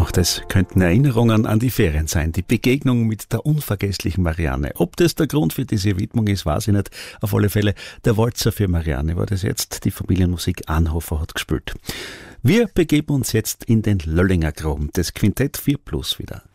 Auch das könnten Erinnerungen an die Ferien sein. Die Begegnung mit der unvergesslichen Marianne. Ob das der Grund für diese Widmung ist, weiß ich nicht. Auf alle Fälle, der Walzer für Marianne war das jetzt. Die Familienmusik Anhofer hat gespielt. Wir begeben uns jetzt in den Löllinger Graben, das Quintett 4+ wieder.